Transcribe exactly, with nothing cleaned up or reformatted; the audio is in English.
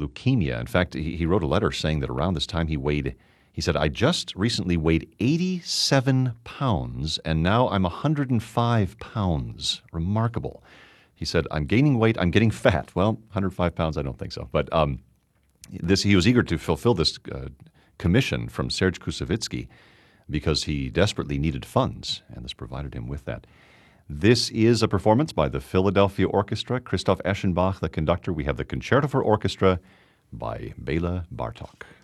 leukemia. In fact, he, he wrote a letter saying that around this time he weighed, he said, I just recently weighed eighty-seven pounds, and now I'm one hundred five pounds. Remarkable. He said, I'm gaining weight, I'm getting fat. Well, one hundred five pounds, I don't think so. But um, this he was eager to fulfill this uh, commission from Serge Koussevitzky because he desperately needed funds, and this provided him with that. This is a performance by the Philadelphia Orchestra. Christoph Eschenbach, the conductor. We have the Concerto for Orchestra by Bela Bartok.